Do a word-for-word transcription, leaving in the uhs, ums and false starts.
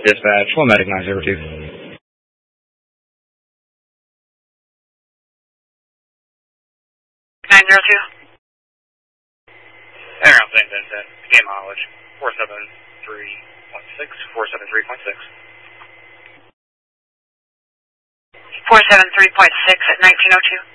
Dispatch, full medic nine zero two. nine zero two. Around same Vincent, game mileage, four seven three point six, four seven three point six. four seven three point six at nineteen oh two.